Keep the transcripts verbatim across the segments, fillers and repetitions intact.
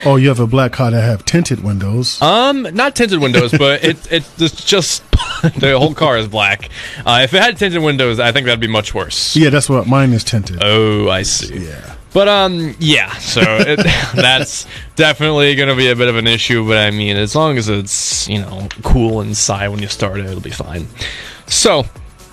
Oh, you have a black car that have tinted windows. Um, not tinted windows, but it, it it's just the whole car is black. Uh, if it had tinted windows, I think that'd be much worse. Yeah, that's what mine is tinted. Oh, I see. Yeah. But, um, yeah, so it, that's definitely going to be a bit of an issue, but I mean, as long as it's, you know, cool inside when you start it, it'll be fine. So,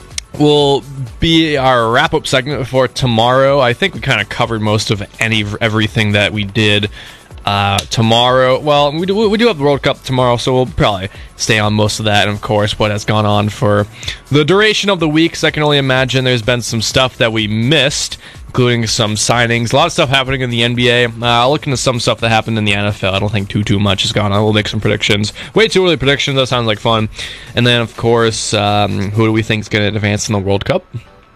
will be our wrap-up segment for tomorrow. I think we kind of covered most of any everything that we did uh, tomorrow. Well, we do, we do have the World Cup tomorrow, so we'll probably stay on most of that, and of course, what has gone on for the duration of the week. So I can only imagine there's been some stuff that we missed, including some signings. A lot of stuff happening in the N B A. Uh, I'll look into some stuff that happened in the N F L. I don't think too, too much has gone on. We'll make some predictions. Way too early predictions. That sounds like fun. And then, of course, um, who do we think is going to advance in the World Cup?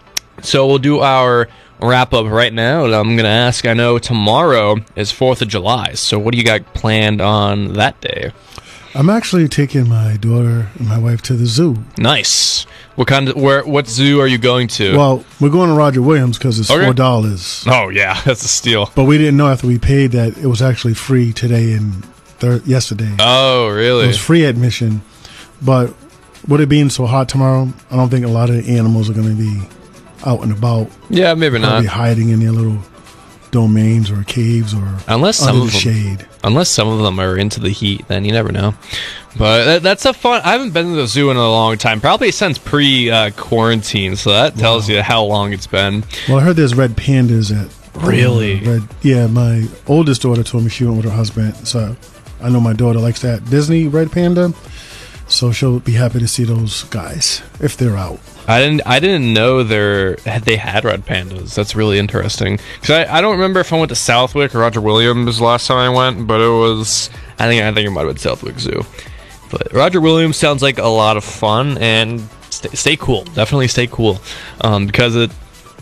So we'll do our wrap-up right now. And I'm going to ask, I know tomorrow is fourth of July, so what do you got planned on that day? I'm actually taking my daughter and my wife to the zoo. Nice. What kind of where? What zoo are you going to? Well, we're going to Roger Williams because it's Okay. four dollars. Oh yeah, that's a steal. But we didn't know after we paid that it was actually free today and thir- yesterday. Oh really? It was free admission. But with it being so hot tomorrow, I don't think a lot of the animals are going to be out and about. Yeah, maybe Probably not. hiding in their little domains or caves or Unless some under of the them, shade. unless some of them are into the heat, then you never know. But that, that's a fun. I haven't been to the zoo in a long time, probably since pre-quarantine. So that tells Wow. you how long it's been. Well, I heard there's red pandas at. Really? uh, red, yeah, my oldest daughter told me she went with her husband. So I know my daughter likes that Disney red panda. So she'll be happy to see those guys if they're out. I didn't. I didn't know there they had red pandas. That's really interesting. Because I, I don't remember if I went to Southwick or Roger Williams last time I went, but it was. I think I think it might have been Southwick Zoo. But Roger Williams sounds like a lot of fun, and stay, stay cool. Definitely stay cool, um, because it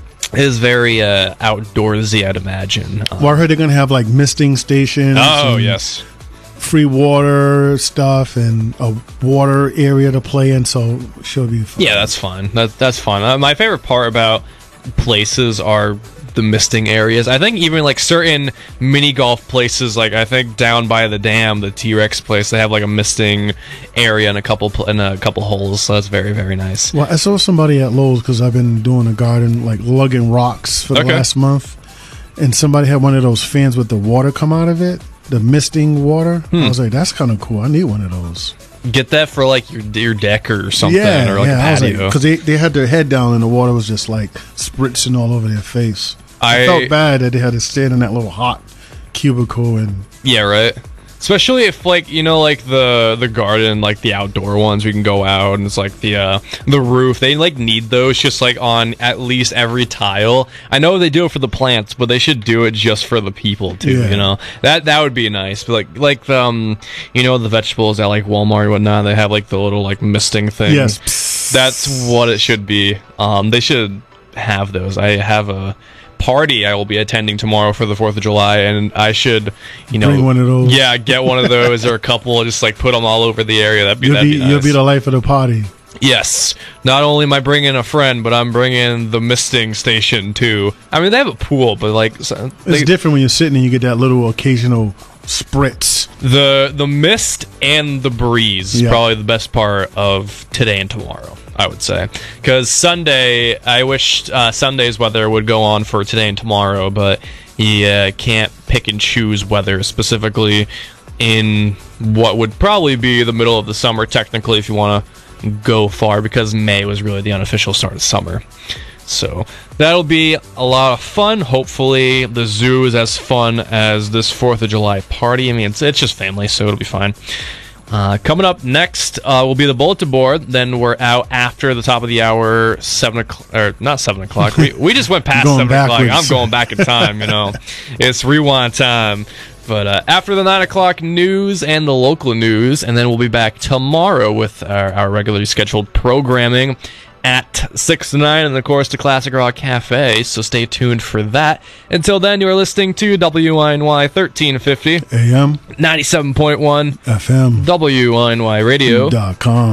is very uh, outdoorsy, I'd imagine. Um, Well, I heard they're going to have like misting stations. oh and yes. free water stuff and a water area to play in, so she'll be fun. Yeah, that's fun. That, that's fun. Uh, my favorite part about places are the misting areas. I think even like certain mini golf places, like I think down by the dam, the T-Rex place, they have like a misting area in a couple pl- in a couple holes. So that's very very nice. Well, I saw somebody at Lowe's because I've been doing a garden, like lugging rocks for the Okay. last month, and somebody had one of those fans with the water come out of it, the misting water. Hmm. I was like, that's kind of cool. I need one of those. Get that for like your your deck or something, yeah, or like yeah. a I was like, patio. because they, they had their head down and the water was just like spritzing all over their face. I, I- felt bad that they had to stand in that little hot cubicle and Yeah, right. Especially if like you know like the the garden, like the outdoor ones, we can go out and it's like the uh the roof. They like need those just like on at least every tile. I know they do it for the plants, but they should do it just for the people too. Yeah. You know that that would be nice. But like like the, um you know the vegetables at like Walmart and whatnot, they have like the little like misting thing. yes, That's what it should be. Um, they should have those. I have a party I will be attending tomorrow for the fourth of July, and I should, you know, Bring one of those. Yeah, get one of those or a couple, just like put them all over the area. That'd be You'll that'd be, be, nice. you'll be the life of the party. Yes. Not only am I bringing a friend, but I'm bringing the misting station too. I mean, they have a pool, but like so- It's they- different when you're sitting and you get that little occasional spritz. the the mist and the breeze is Yeah. probably the best part of today and tomorrow, I would say. Because Sunday, I wish uh, Sunday's weather would go on for today and tomorrow, but you uh, can't pick and choose weather specifically in what would probably be the middle of the summer, technically, if you want to go far, because May was really the unofficial start of summer. So that'll be a lot of fun. Hopefully the zoo is as fun as this fourth of July party. I mean, it's, it's just family, so it'll be fine. Uh, coming up next uh, will be the bulletin board. Then we're out after the top of the hour, seven o'clock, or not seven o'clock. We, we just went past Going seven o'clock. backwards. I'm going back in time, you know. It's rewind time. But uh, after the nine o'clock news and the local news, and then we'll be back tomorrow with our, our regularly scheduled programming at six to nine, and of course the Classic Rock Cafe, so stay tuned for that. Until then, you are listening to W I N Y thirteen fifty, A M, ninety-seven point one F M, W I N Y Radio. dot com.